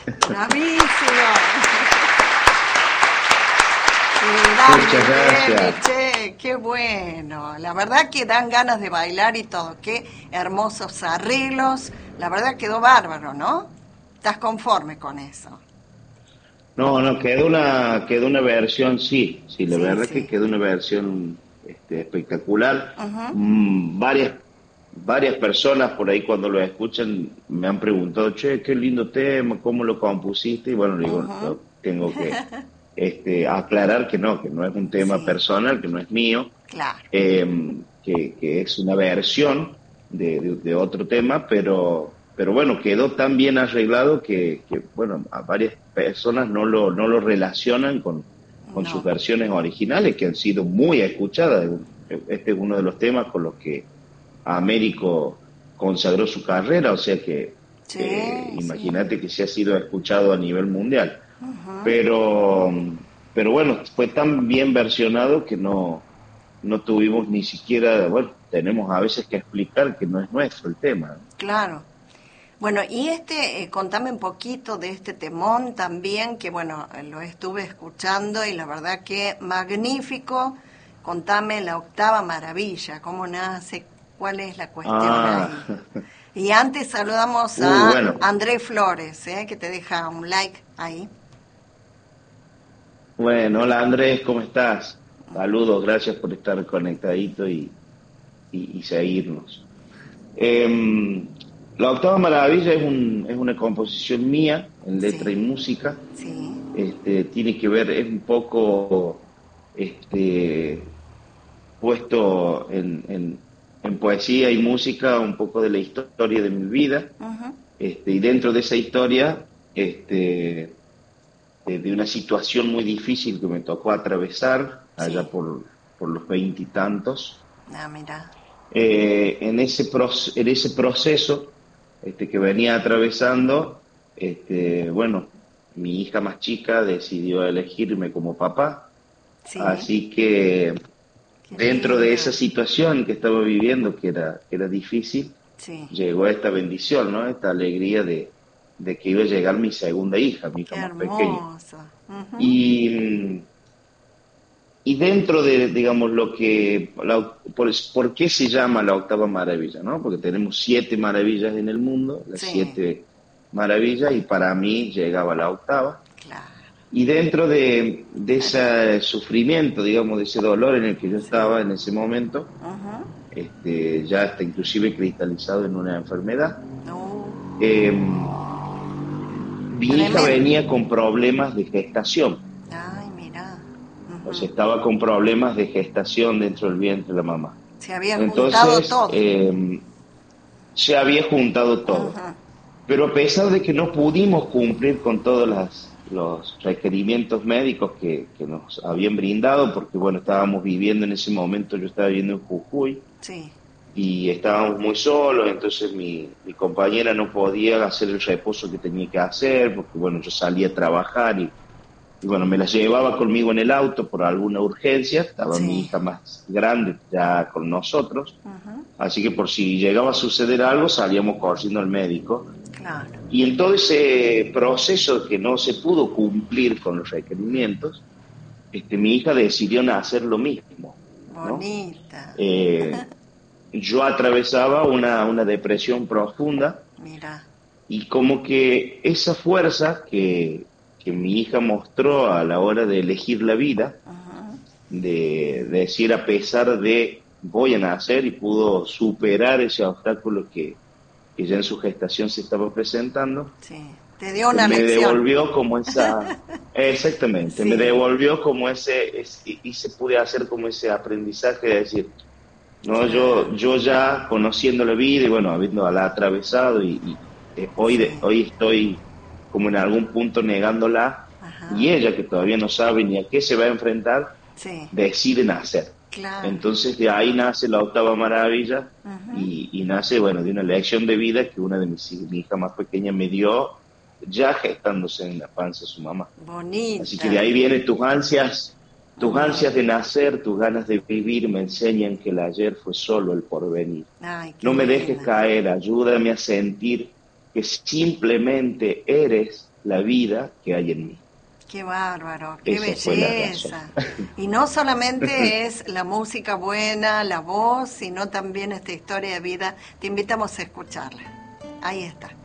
Bravísimo. Muchas gracias. Che, qué bueno. La verdad que dan ganas de bailar y todo. Qué hermosos arreglos. La verdad quedó bárbaro, ¿no? ¿Estás conforme con eso? No, no, quedó una versión, sí, sí, la Sí, verdad que sí. quedó una versión espectacular. Ujú. Varias personas por ahí cuando lo escuchan me han preguntado, che, qué lindo tema, ¿cómo lo compusiste? Y bueno, le digo, Ujú. yo tengo que aclarar que no es un tema Sí, personal, que no es mío, claro. que es una versión de otro tema, pero bueno, quedó tan bien arreglado bueno, a varias personas no lo relacionan con sus No, versiones originales, que han sido muy escuchadas. Este es uno de los temas con los que Américo consagró su carrera, o sea que sí, sí. imagínate que se ha sido escuchado a nivel mundial. Ujú. Pero, pero bueno, fue tan bien versionado que no tuvimos ni siquiera, bueno, tenemos a veces que explicar que no es nuestro el tema, ¿no? Claro. Bueno, y contame un poquito de este temón también, que bueno, lo estuve escuchando y la verdad que magnífico. Contame la octava maravilla, cómo nace, cuál es la cuestión ahí. Ah, Y antes saludamos a bueno, André Flores, que te deja un like ahí. bueno, hola Andrés, ¿cómo estás? Saludos, gracias por estar conectadito y seguirnos. La Octava Maravilla es una composición mía en letra y Sí, música. sí, Tiene que ver, es un poco este, puesto en poesía y música un poco de la historia de mi vida, ujú, y dentro de esa historia, de una situación muy difícil que me tocó atravesar allá sí. por los veintitantos. Ah, mira, En ese proceso que venía atravesando, bueno, mi hija más chica decidió elegirme como papá, sí, así que qué dentro de lindo. esa situación que estaba viviendo, que era difícil, Sí, llegó esta bendición, ¿no? Esta alegría de que iba a llegar mi segunda hija, mi hija qué más pequeña. hermoso. Ujú. Y, y dentro de, digamos, ¿por qué se llama la octava maravilla, no? Porque tenemos siete maravillas en el mundo, las Sí, siete maravillas, y para mí llegaba la octava. claro. Y dentro de ese sufrimiento, digamos, de ese dolor en el que yo Sí. estaba en ese momento, Ujú. ya está inclusive cristalizado en una enfermedad. No, Eh, Mi hija tremendo. venía con problemas de gestación, Ay, mira. o Ujú. sea, estaba con problemas de gestación dentro del vientre de la mamá. Se había juntado Entonces, todo. se había juntado todo. Ujú. Pero a pesar de que no pudimos cumplir con todos los requerimientos médicos que nos habían brindado, porque bueno, estábamos viviendo en ese momento, yo estaba viviendo en Jujuy, Sí, y estábamos muy solos, entonces mi compañera no podía hacer el reposo que tenía que hacer, porque bueno, yo salía a trabajar y bueno, me la llevaba conmigo en el auto por alguna urgencia, estaba mi sí. hija más grande ya con nosotros, Ujú. así que por si llegaba a suceder algo salíamos corriendo al médico. Claro. Y en todo ese proceso que no se pudo cumplir con los requerimientos, mi hija decidió hacer lo mismo, ¿no? Bonita. Eh, yo atravesaba una depresión profunda Mira. y como que esa fuerza que mi hija mostró a la hora de elegir la vida, Ujú. de decir a pesar de voy a nacer y pudo superar ese obstáculo que ya en su gestación se estaba presentando, Sí. Te dio una me lección. devolvió como esa, exactamente, me Sí, devolvió como y se pude hacer como ese aprendizaje de decir, no, claro. yo ya conociendo la vida y bueno, habiéndola atravesado Sí. hoy estoy como en algún punto negándola Ajá. y ella que todavía no sabe ni a qué se va a enfrentar, Sí, decide nacer. claro. Entonces de ahí nace la octava maravilla Ujú. y nace, bueno, de una lección de vida que una de mi hija más pequeña me dio ya gestándose en la panza de su mamá. Así que Bonita. de ahí vienen tus Ujú. ansias de nacer, tus ganas de vivir me enseñan que el ayer fue solo el porvenir. Ay, qué No me dejes linda. caer, ayúdame a sentir que simplemente eres la vida que hay en mí. Qué bárbaro, qué Esa fue la belleza. razón. Y no solamente es la música buena, la voz, sino también esta historia de vida. Te invitamos a escucharla. Ahí está.